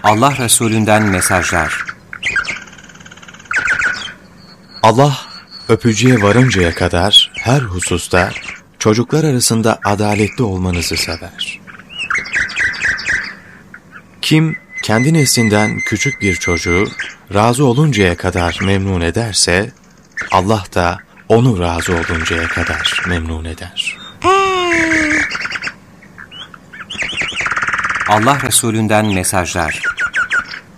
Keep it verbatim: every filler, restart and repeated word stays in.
Allah Resulünden mesajlar. Allah, öpücüye varıncaya kadar her hususta çocuklar arasında adaletli olmanızı sever. Kim, kendi neslinden küçük bir çocuğu razı oluncaya kadar memnun ederse, Allah da onu razı oluncaya kadar memnun eder. Allah Resulünden mesajlar.